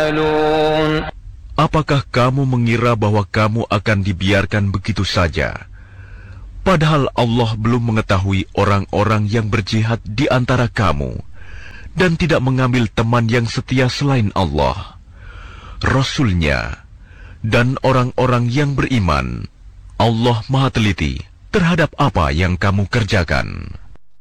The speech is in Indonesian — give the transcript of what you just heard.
تفعلون. Apakah kamu mengira bahwa kamu akan dibiarkan begitu saja? Padahal Allah belum mengetahui orang-orang yang berjihad di antara kamu dan tidak mengambil teman yang setia selain Allah, Rasul-Nya, dan orang-orang yang beriman. Allah Maha Teliti terhadap apa yang kamu kerjakan.